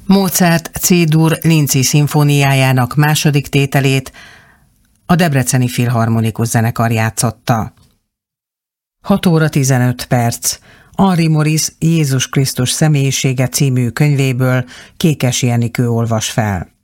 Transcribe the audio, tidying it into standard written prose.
Mozart C-dur Linci szimfóniájának második tételét a Debreceni Filharmonikus Zenekar játszotta. 6 óra 15 perc. Henri Maurice Jézus Krisztus személyisége című könyvéből Kékesi Enikő olvas fel.